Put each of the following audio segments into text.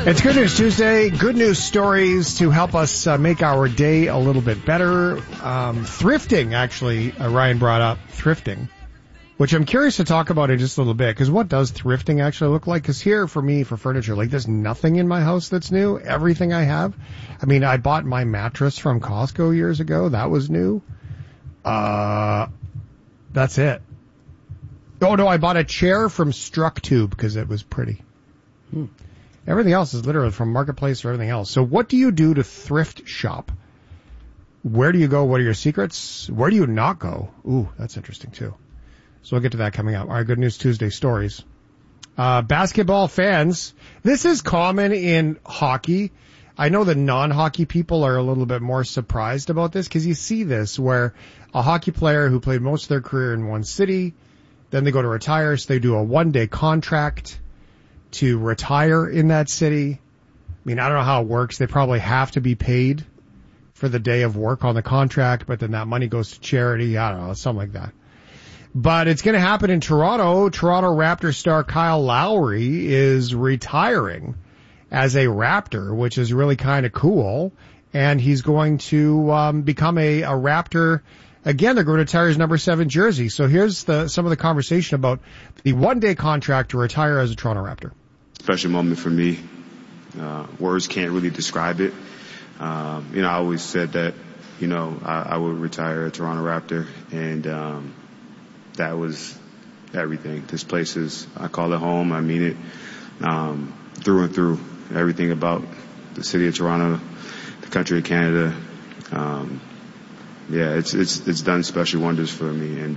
It's Good News Tuesday. Good news stories to help us make our day a little bit better. Thrifting, actually, Ryan brought up thrifting, which I'm curious to talk about in just a little bit, because what does thrifting actually look like? Because here, for me, for furniture, like, there's nothing in my house that's new. Everything I have. I mean, I bought my mattress from Costco years ago. That was new. That's it. Oh, no, I bought a chair from StruckTube because it was pretty. Everything else is literally from Marketplace or everything else. So what do you do to thrift shop? Where do you go? What are your secrets? Where do you not go? Ooh, that's interesting too. So we'll get to that coming up. All right, Good News Tuesday stories. Basketball fans, this is common in hockey. I know the non-hockey people are a little bit more surprised about this because you see this where a hockey player who played most of their career in one city, then they go to retire, so they do a one-day contract to retire in that city. I mean, I don't know how it works. They probably have to be paid for the day of work on the contract, but then that money goes to charity. I don't know, something like that. But it's going to happen in Toronto. Toronto Raptors star Kyle Lowry is retiring as a Raptor, which is really kind of cool. And he's going to become a Raptor. Again, they're going to retire his number 7 jersey. So here's some of the conversation about the one-day contract to retire as a Toronto Raptor. Special moment for me. Words can't really describe it. I always said that, I would retire a Toronto Raptor, and that was everything. This place is, I call it home. I mean it through and through. Everything about the city of Toronto, the country of Canada. It's done special wonders for me, and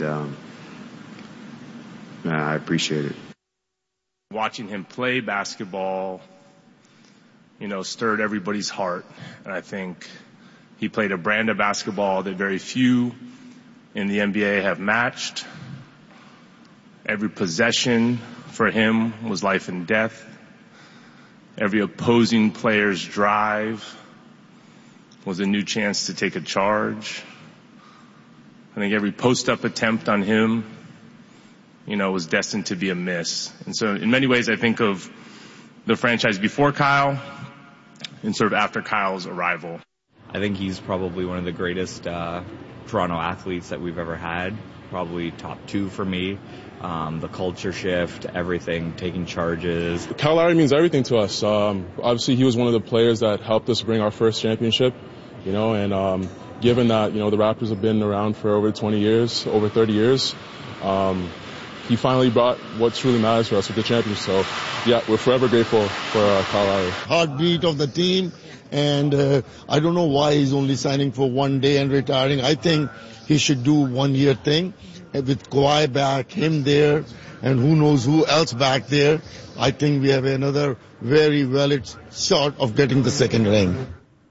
I appreciate it. Watching him play basketball, stirred everybody's heart. And I think he played a brand of basketball that very few in the NBA have matched. Every possession for him was life and death. Every opposing player's drive was a new chance to take a charge. I think every post-up attempt on him, was destined to be a miss. And so in many ways, I think of the franchise before Kyle and sort of after Kyle's arrival. I think he's probably one of the greatest Toronto athletes that we've ever had. Probably top 2 for me. The culture shift, everything, taking charges. Kyle Lowry means everything to us. Obviously, he was one of the players that helped us bring our first championship, and given that, the Raptors have been around for over 20 years, over 30 years, he finally brought what truly matters for us with the championship. So, yeah, we're forever grateful for Kyle Lowry. Heartbeat of the team, and I don't know why he's only signing for one day and retiring. I think he should do 1-year thing with Kawhi back, him there, and who knows who else back there. I think we have another very valid shot of getting the second ring.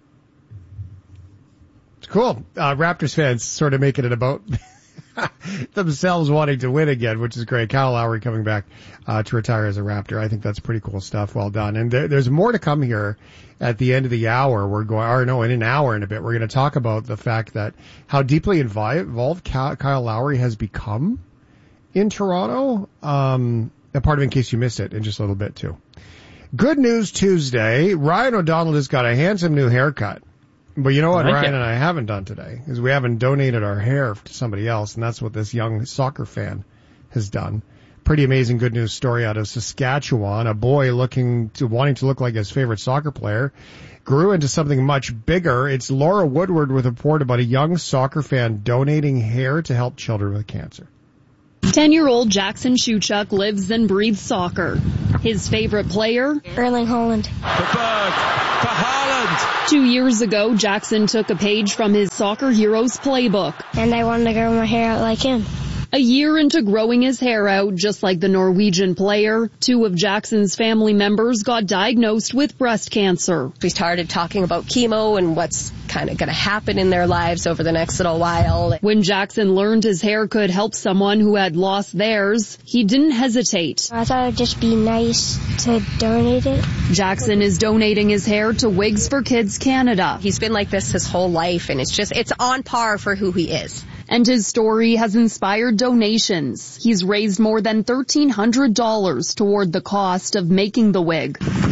It's cool. Raptors fans sort of making it about themselves wanting to win again, which is great. Kyle Lowry coming back to retire as a Raptor. I think that's pretty cool stuff. Well done. And there's more to come here at the end of the hour. In an hour and a bit, we're going to talk about the fact that how deeply involved Kyle Lowry has become in Toronto. A part of it, in case you missed it, in just a little bit too. Good News Tuesday. Ryan O'Donnell has got a handsome new haircut. But you know what Ryan and I haven't done today is we haven't donated our hair to somebody else, and that's what this young soccer fan has done. Pretty amazing good news story out of Saskatchewan. A boy wanting to look like his favorite soccer player grew into something much bigger. It's Laura Woodward with a report about a young soccer fan donating hair to help children with cancer. 10-year-old Jackson Shuchuk lives and breathes soccer. His favorite player? Erling Haaland. For Haaland! 2 years ago, Jackson took a page from his Soccer Heroes playbook. And I wanted to grow my hair out like him. A year into growing his hair out, just like the Norwegian player, 2 of Jackson's family members got diagnosed with breast cancer. We started talking about chemo and what's kind of going to happen in their lives over the next little while. When Jackson learned his hair could help someone who had lost theirs, he didn't hesitate. I thought it would just be nice to donate it. Jackson is donating his hair to Wigs for Kids Canada. He's been like this his whole life, and it's on par for who he is. And his story has inspired donations. He's raised more than $1,300 toward the cost of making the wig.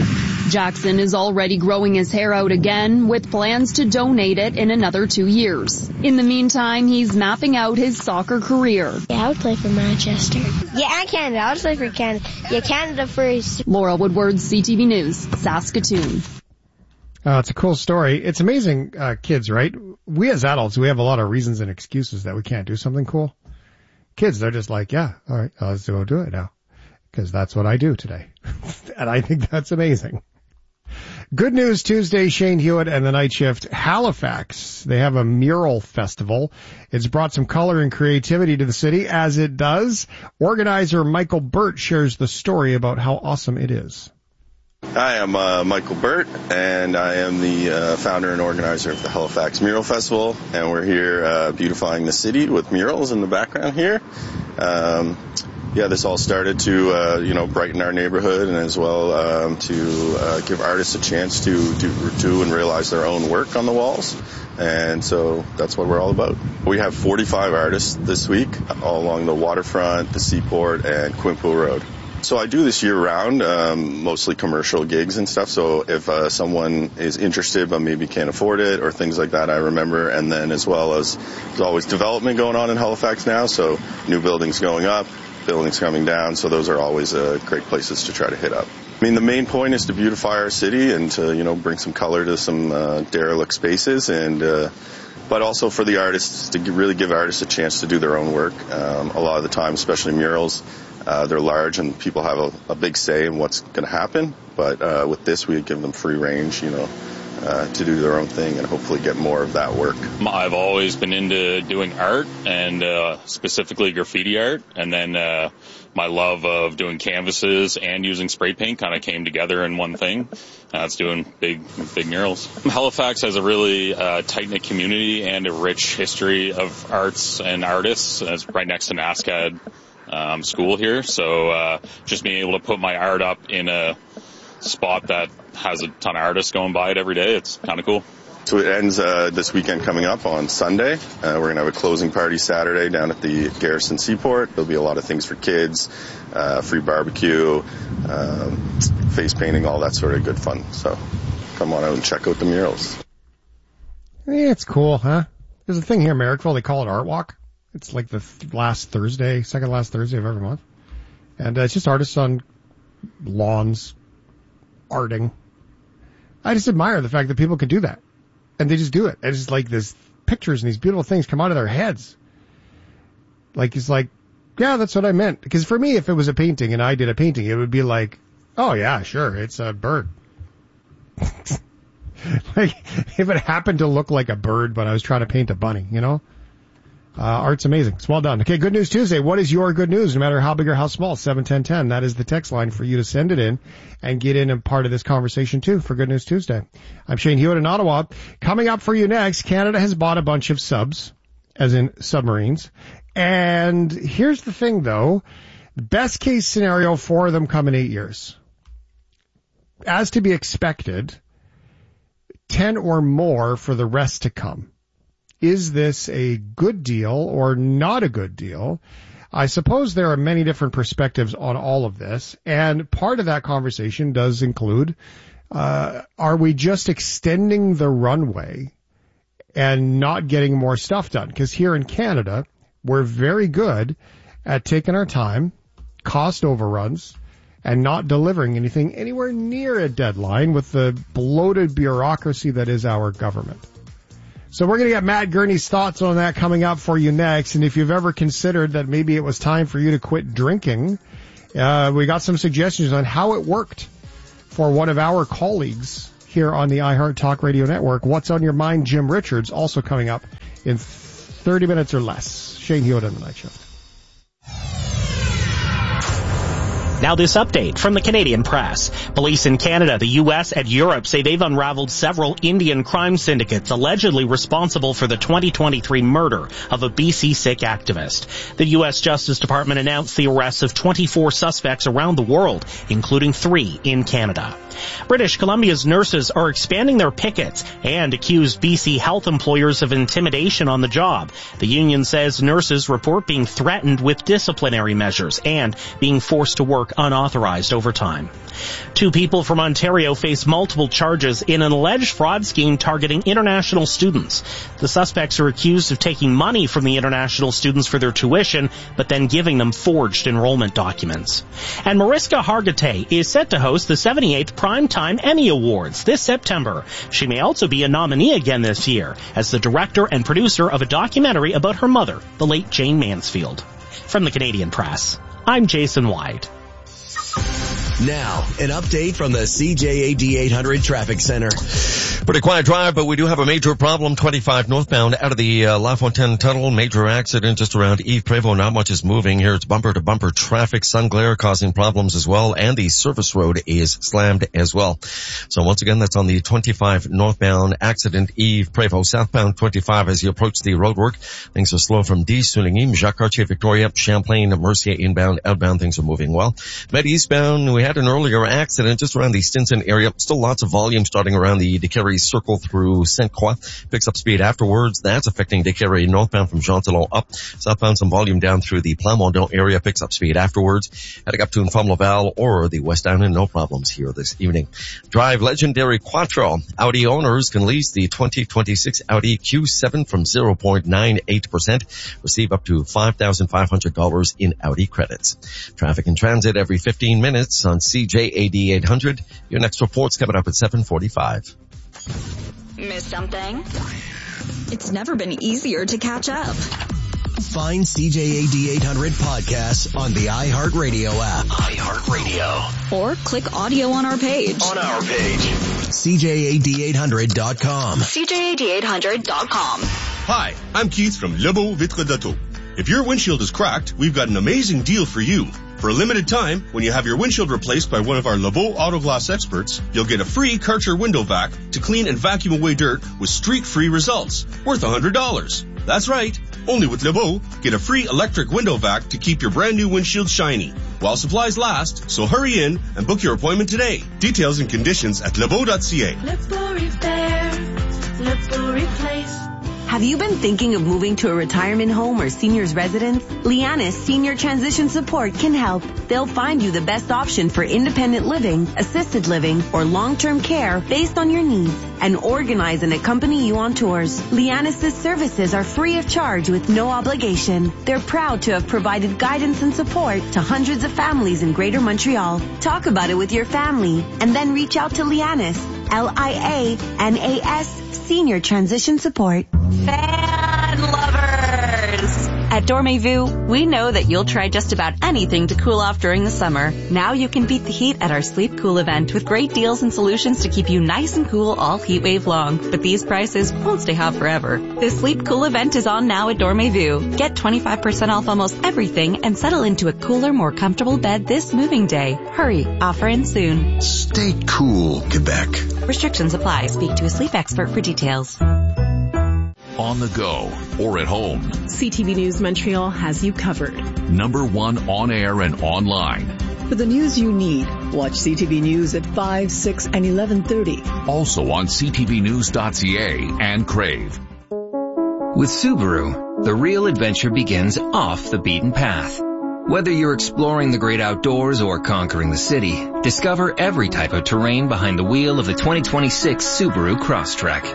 Jackson is already growing his hair out again with plans to donate it in another 2 years. In the meantime, he's mapping out his soccer career. Yeah, I would play for Manchester. Yeah, and Canada. I would play for Canada. Yeah, Canada first. Laura Woodward, CTV News, Saskatoon. It's a cool story. It's amazing, kids, right? We as adults, we have a lot of reasons and excuses that we can't do something cool. Kids, they're just like, yeah, all right, let's go do it now. Because that's what I do today. And I think that's amazing. Good News Tuesday, Shane Hewitt and the Night Shift. Halifax, they have a mural festival. It's brought some color and creativity to the city, as it does. Organizer Michael Burt shares the story about how awesome it is. Hi, I'm Michael Burt, and I am the founder and organizer of the Halifax Mural Festival, and we're here beautifying the city with murals in the background here. This all started to, brighten our neighborhood and as well to give artists a chance to do and realize their own work on the walls. And so that's what we're all about. We have 45 artists this week all along the waterfront, the seaport, and Quinpool Road. So I do this year-round, mostly commercial gigs and stuff. So if someone is interested but maybe can't afford it or things like that, I remember. And then as well as there's always development going on in Halifax now, so new buildings going up, buildings coming down. So those are always great places to try to hit up. I mean, the main point is to beautify our city and to, bring some color to some derelict spaces and but also for the artists to really give artists a chance to do their own work. A lot of the time, especially murals, they're large and people have a big say in what's going to happen. But with this, we give them free range, to do their own thing and hopefully get more of that work. I've always been into doing art and specifically graffiti art. And then my love of doing canvases and using spray paint kind of came together in one thing. That's doing big murals. Halifax has a really tight-knit community and a rich history of arts and artists. It's right next to NASCAD school here, so just being able to put my art up in a spot that has a ton of artists going by it every day, it's kind of cool. So it ends this weekend coming up on Sunday. We're going to have a closing party Saturday down at the Garrison Seaport. There'll be a lot of things for kids, free barbecue, face painting, all that sort of good fun. So come on out and check out the murals. Yeah, it's cool, huh? There's a thing here in Merrickville, they call it Art Walk. It's like the second last Thursday of every month. And it's just artists on lawns, arting. I just admire the fact that people can do that. And they just do it. It's just like these pictures and these beautiful things come out of their heads. Like, it's like, yeah, that's what I meant. Because for me, if it was a painting and I did a painting, it would be like, oh yeah, sure, it's a bird. Like, if it happened to look like a bird, but I was trying to paint a bunny, art's amazing. It's well done. Okay, Good News Tuesday. What is your good news, no matter how big or how small? 71010. That is the text line for you to send it in and get in and part of this conversation, too, for Good News Tuesday. I'm Shane Hewitt in Ottawa. Coming up for you next, Canada has bought a bunch of subs, as in submarines. And here's the thing, though. Best case scenario for them come in 8 years. As to be expected, 10 or more for the rest to come. Is this a good deal or not a good deal? I suppose there are many different perspectives on all of this, and part of that conversation does include, are we just extending the runway and not getting more stuff done? Because here in Canada, we're very good at taking our time, cost overruns, and not delivering anything anywhere near a deadline with the bloated bureaucracy that is our government. So we're going to get Matt Gurney's thoughts on that coming up for you next. And if you've ever considered that maybe it was time for you to quit drinking, we got some suggestions on how it worked for one of our colleagues here on the iHeart Talk Radio Network. What's on your mind, Jim Richards, also coming up in 30 minutes or less. Shane Hewitt on the Night Shift. Now this update from the Canadian Press. Police in Canada, the U.S., and Europe say they've unraveled several Indian crime syndicates allegedly responsible for the 2023 murder of a BC Sikh activist. The U.S. Justice Department announced the arrests of 24 suspects around the world, including 3 in Canada. British Columbia's nurses are expanding their pickets and accused BC health employers of intimidation on the job. The union says nurses report being threatened with disciplinary measures and being forced to work unauthorized overtime. 2 people from Ontario face multiple charges in an alleged fraud scheme targeting international students. The suspects are accused of taking money from the international students for their tuition, but then giving them forged enrollment documents. And Mariska Hargitay is set to host the 78th Primetime Emmy Awards this September. She may also be a nominee again this year as the director and producer of a documentary about her mother, the late Jane Mansfield. From the Canadian Press, I'm Jason White. Now, an update from the CJAD 800 Traffic Center. Pretty quiet drive, but we do have a major problem. 25 northbound out of the La Fontaine Tunnel. Major accident just around Yves Prévost. Not much is moving here. It's bumper-to-bumper traffic. Sun glare causing problems as well. And the service road is slammed as well. So once again, that's on the 25 northbound accident. Yves Prévost. Southbound 25 as you approach the roadwork. Things are slow from D. Suningim, Jacques Cartier, Victoria, Champlain, Mercier inbound, outbound. Things are moving well. Med eastbound, we had an earlier accident just around the Stinson area. Still lots of volume starting around the Décarie Circle through Sainte-Croix. Picks up speed afterwards. That's affecting Décarie northbound from Jean-Talon up. Southbound some volume down through the Plamondon area. Picks up speed afterwards. Heading up to Infirme-Laval or the West Island. No problems here this evening. Drive legendary Quattro. Audi owners can lease the 2026 Audi Q7 from 0.98%. Receive up to $5,500 in Audi credits. Traffic and transit every 15 minutes on CJAD 800. Your next report's coming up at 7:45. Miss something? It's never been easier to catch up. Find CJAD 800 podcasts on the iHeartRadio app. iHeartRadio. Or click audio on our page. CJAD800.com. CJAD800.com. Hi, I'm Keith from Lebeau Vitre d'Auto. If your windshield is cracked, we've got an amazing deal for you. For a limited time, when you have your windshield replaced by one of our Lebeau Auto Glass experts, you'll get a free Karcher window vac to clean and vacuum away dirt with streak-free results, worth $100. That's right. Only with Lebeau, get a free electric window vac to keep your brand new windshield shiny while supplies last, so hurry in and book your appointment today. Details and conditions at lebeau.ca. Lebeau Repair, Lebeau Replace. Have you been thinking of moving to a retirement home or senior's residence? Lianis Senior Transition Support can help. They'll find you the best option for independent living, assisted living, or long-term care based on your needs and organize and accompany you on tours. Lianis' services are free of charge with no obligation. They're proud to have provided guidance and support to hundreds of families in Greater Montreal. Talk about it with your family and then reach out to Lianis, Lianas Senior Transition Support. Fan lovers! At Dormez-vous, we know that you'll try just about anything to cool off during the summer. Now you can beat the heat at our Sleep Cool event with great deals and solutions to keep you nice and cool all heat wave long. But these prices won't stay hot forever. The Sleep Cool event is on now at Dormez-vous. Get 25% off almost everything and settle into a cooler, more comfortable bed this moving day. Hurry, offer ends soon. Stay cool, Quebec. Restrictions apply. Speak to a sleep expert for details. On the go or at home, CTV News Montreal has you covered. #1 on air and online. For the news you need, watch CTV News at 5, 6, and 11:30. Also on ctvnews.ca and Crave. With Subaru, the real adventure begins off the beaten path. Whether you're exploring the great outdoors or conquering the city, discover every type of terrain behind the wheel of the 2026 Subaru Crosstrek.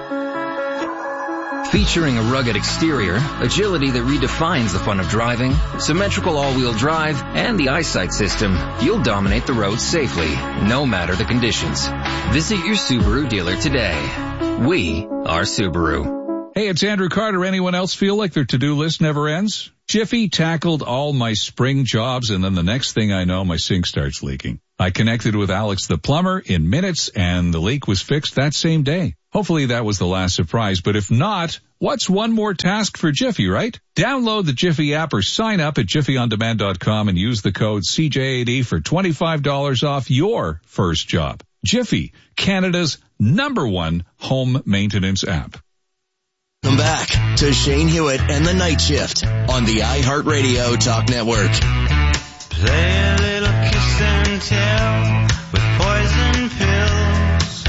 Featuring a rugged exterior, agility that redefines the fun of driving, symmetrical all-wheel drive, and the eyesight system, you'll dominate the road safely, no matter the conditions. Visit your Subaru dealer today. We are Subaru. Hey, it's Andrew Carter. Anyone else feel like their to-do list never ends? Jiffy tackled all my spring jobs, and then the next thing I know, my sink starts leaking. I connected with Alex the plumber in minutes, and the leak was fixed that same day. Hopefully that was the last surprise, but if not, what's one more task for Jiffy, right? Download the Jiffy app or sign up at jiffyondemand.com and use the code CJAD for $25 off your first job. Jiffy, Canada's #1 home maintenance app. Come back to Shane Hewitt and the Night Shift on the iHeartRadio Talk Network. Play a little kiss and tell with poison pills.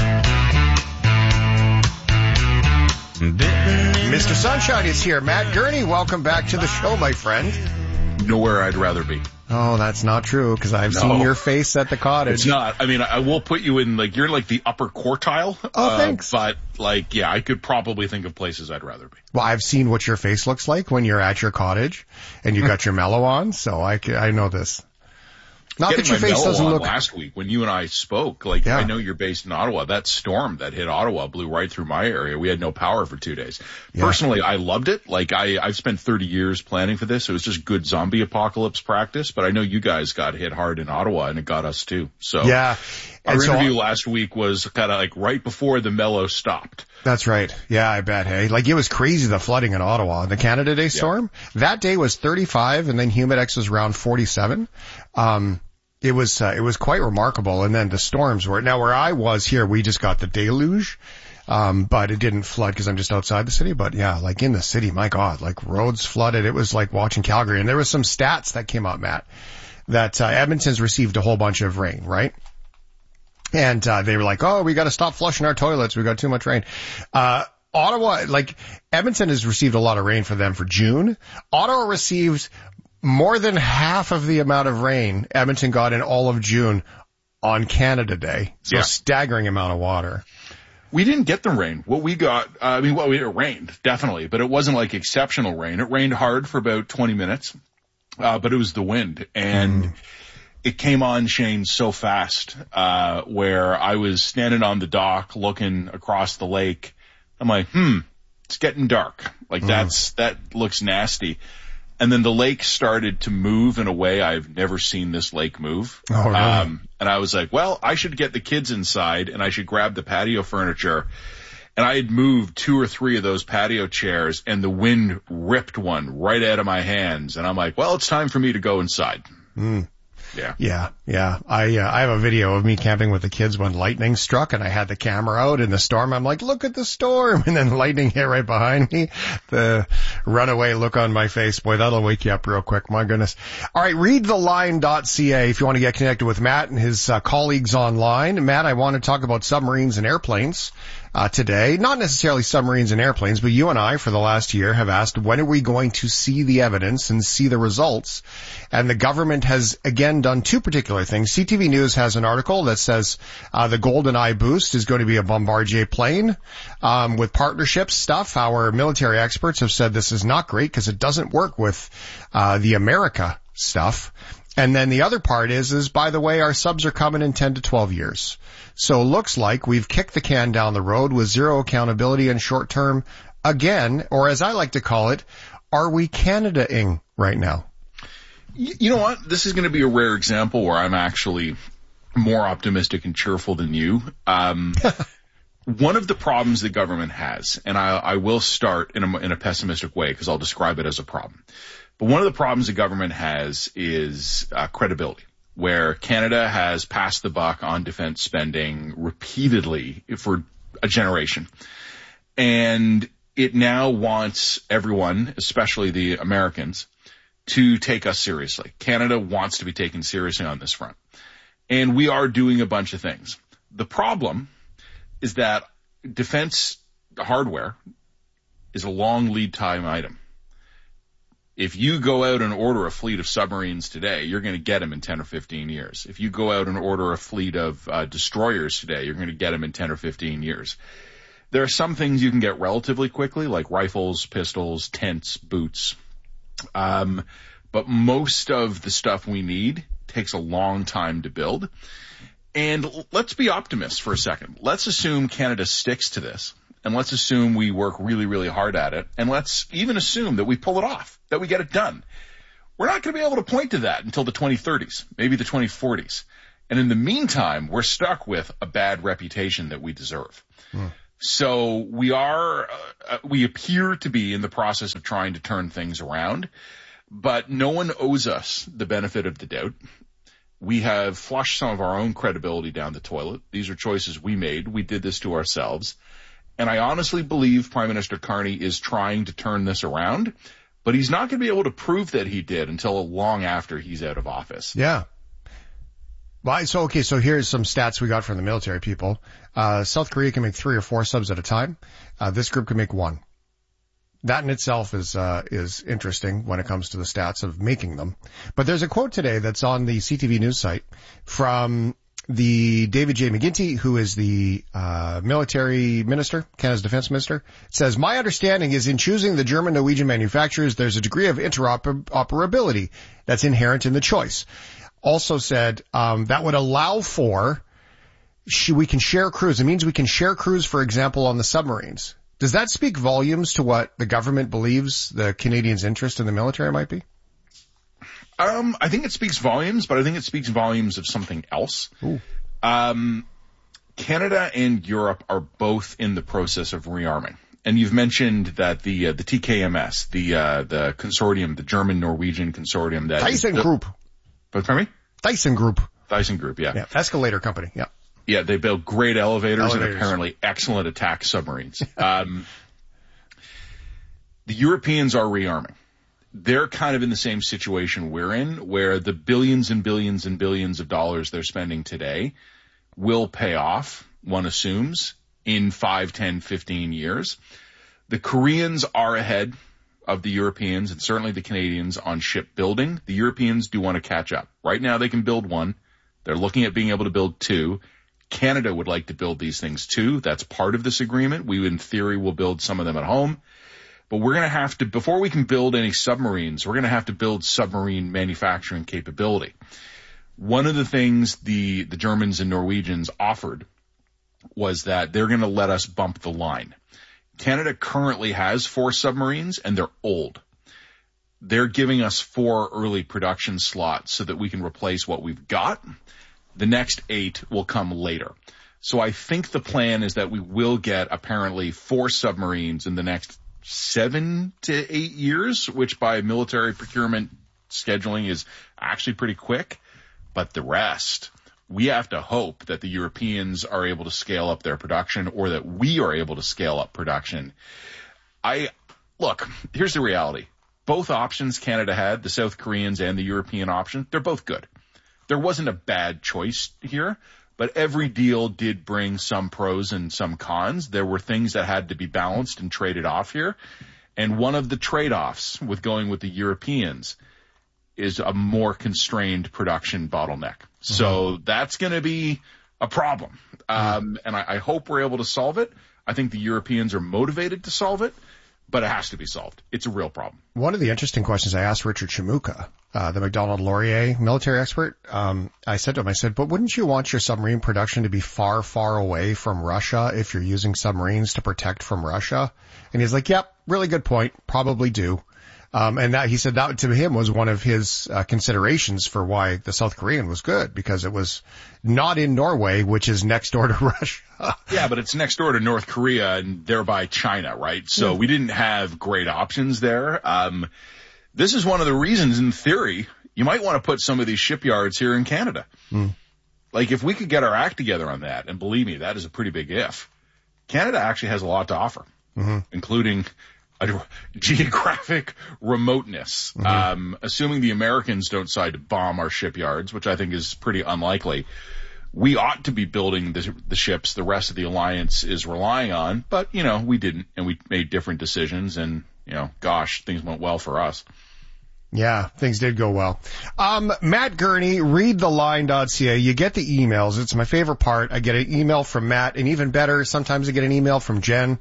Mr. Sunshine is here. Matt Gurney, welcome back to the show, my friend. nowhere I'd rather be. Oh, that's not true, because I've seen your face at the cottage. It's not. I mean, I will put you in, like, you're like the upper quartile. Oh, thanks. But, like, yeah, I could probably think of places I'd rather be. Well, I've seen what your face looks like when you're at your cottage and you got your mellow on, so I know this. Not that your face doesn't look... Last week when you and I spoke, I know you're based in Ottawa. That storm that hit Ottawa blew right through my area. We had no power for 2 days. Yeah. Personally, I loved it. Like, I've spent 30 years planning for this. It was just good zombie apocalypse practice, but I know you guys got hit hard in Ottawa and it got us too. So yeah. Our interview last week was kind of like right before the mellow stopped. That's right. Yeah, I bet. Hey, like, it was crazy, the flooding in Ottawa, the Canada Day storm. Yeah. That day was 35 and then Humidex was around 47. It was quite remarkable. And then the storms were, now where I was here, we just got the deluge. But it didn't flood because I'm just outside the city. But yeah, like in the city, my God, like roads flooded. It was like watching Calgary. And there was some stats that came out, Matt, that, Edmonton's received a whole bunch of rain, right? And, they were like, oh, we got to stop flushing our toilets. We got too much rain. Ottawa, like, Edmonton has received a lot of rain for them for June. Ottawa received more than half of the amount of rain Edmonton got in all of June on Canada Day. So staggering amount of water. We didn't get the rain. What we got, it rained, definitely, but it wasn't like exceptional rain. It rained hard for about 20 minutes, but it was the wind. And it came on, Shane, so fast, where I was standing on the dock looking across the lake. I'm like, it's getting dark. Like that looks nasty. And then the lake started to move in a way I've never seen this lake move. Oh, really? And I was like, well, I should get the kids inside and I should grab the patio furniture. And I had moved 2 or 3 of those patio chairs and the wind ripped one right out of my hands. And I'm like, well, it's time for me to go inside. Yeah. I have a video of me camping with the kids when lightning struck and I had the camera out in the storm. I'm like, look at the storm. And then lightning hit right behind me. The runaway look on my face. Boy, that'll wake you up real quick. My goodness. All right. Readtheline.ca if you want to get connected with Matt and his colleagues online. Matt, I want to talk about submarines and airplanes. Today, not necessarily submarines and airplanes, but you and I for the last year have asked, when are we going to see the evidence and see the results? And the government has again done 2 particular things. CTV News has an article that says, the GoldenEye boost is going to be a Bombardier plane, with partnership stuff. Our military experts have said this is not great because it doesn't work with, the America stuff. And then the other part is by the way, our subs are coming in 10 to 12 years. So it looks like we've kicked the can down the road with zero accountability and short term again, or as I like to call it, are we Canada-ing right now? You know what? This is going to be a rare example where I'm actually more optimistic and cheerful than you. One of the problems the government has, and I will start in a pessimistic way because I'll describe it as a problem. But one of the problems the government has is credibility, where Canada has passed the buck on defense spending repeatedly for a generation. And it now wants everyone, especially the Americans, to take us seriously. Canada wants to be taken seriously on this front. And we are doing a bunch of things. The problem is that defense hardware is a long lead time item. If you go out and order a fleet of submarines today, you're going to get them in 10 or 15 years. If you go out and order a fleet of destroyers today, you're going to get them in 10 or 15 years. There are some things you can get relatively quickly, like rifles, pistols, tents, boots. But most of the stuff we need takes a long time to build. And let's be optimists for a second. Let's assume Canada sticks to this. And let's assume we work really, really hard at it. And let's even assume that we pull it off, that we get it done. We're not going to be able to point to that until the 2030s, maybe the 2040s. And in the meantime, we're stuck with a bad reputation that we deserve. So we appear to be in the process of trying to turn things around, but no one owes us the benefit of the doubt. We have flushed some of our own credibility down the toilet. These are choices we made. We did this to ourselves. And I honestly believe Prime Minister Carney is trying to turn this around, but he's not going to be able to prove that he did until long after he's out of office. Yeah. Well, so here's some stats we got from the military people. South Korea can make 3 or 4 subs at a time. This group can make 1. That in itself is interesting when it comes to the stats of making them. But there's a quote today that's on the CTV News site from the David J. McGuinty, who is the military minister, Canada's defense minister. It says, my understanding is in choosing the German Norwegian manufacturers, there's a degree of interoperability that's inherent in the choice. Also said that would allow for we can share crews. It means we can share crews, for example, on the submarines. Does that speak volumes to what the government believes the Canadians' interest in the military might be? I think it speaks volumes, but I think it speaks volumes of something else. Canada and Europe are both in the process of rearming. And you've mentioned that the TKMS, the consortium, the German-Norwegian consortium that Thyssen Group. Pardon me? Thyssen Group, yeah. Escalator company, yeah. Yeah, they build great elevators and apparently excellent attack submarines. The Europeans are rearming. They're kind of in the same situation we're in, where the billions and billions and billions of dollars they're spending today will pay off, one assumes, in 5, 10, 15 years. The Koreans are ahead of the Europeans and certainly the Canadians on shipbuilding. The Europeans do want to catch up. Right now they can build one. They're looking at being able to build two. Canada would like to build these things too. That's part of this agreement. We, in theory, will build some of them at home. But we're going to have to, before we can build any submarines, we're going to have to build submarine manufacturing capability. One of the things the Germans and Norwegians offered was that they're going to let us bump the line. Canada currently has 4 submarines, and they're old. They're giving us 4 early production slots so that we can replace what we've got. The next 8 will come later. So I think the plan is that we will get apparently 4 submarines in the next 7 to 8 years, which by military procurement scheduling is actually pretty quick. But the rest, we have to hope that the Europeans are able to scale up their production or that we are able to scale up production. Look, here's the reality. Both options Canada had, the South Koreans and the European option, they're both good. There wasn't a bad choice here, but every deal did bring some pros and some cons. There were things that had to be balanced and traded off here. And one of the trade-offs with going with the Europeans is a more constrained production bottleneck. So that's going to be a problem. And I hope we're able to solve it. I think the Europeans are motivated to solve it, but it has to be solved. It's a real problem. One of the interesting questions I asked Richard Chimuka, the Macdonald-Laurier military expert, I said to him, but wouldn't you want your submarine production to be far, far away from Russia if you're using submarines to protect from Russia? And he's like, yep, really good point. Probably do. And that, he said that to him was one of his considerations for why the South Korean was good, because it was not in Norway, which is next door to Russia. Yeah, but it's next door to North Korea and thereby China, right? So we didn't have great options there. This is one of the reasons, in theory, you might want to put some of these shipyards here in Canada. Like, if we could get our act together on that, and believe me, that is a pretty big if, Canada actually has a lot to offer, including a geographic remoteness. Assuming the Americans don't decide to bomb our shipyards, which I think is pretty unlikely, we ought to be building the ships the rest of the alliance is relying on, but, we didn't, and we made different decisions, and, gosh, things went well for us. Yeah, things did go well. Matt Gurney, readtheline.ca. You get the emails. It's my favorite part. I get an email from Matt, and even better, sometimes I get an email from Jen.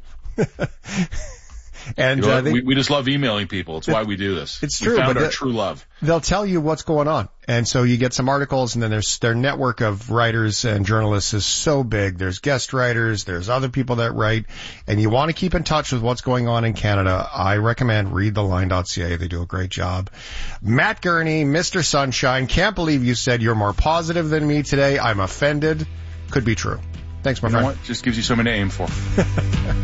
And we just love emailing people. It's why we do this. It's true. We found our true love. They'll tell you what's going on. And so you get some articles, and then their network of writers and journalists is so big. There's guest writers, there's other people that write, and you want to keep in touch with what's going on in Canada. I recommend readtheline.ca. They do a great job. Matt Gurney, Mr. Sunshine, can't believe you said you're more positive than me today. I'm offended. Could be true. Thanks, my friend. What? Just gives you something to aim for.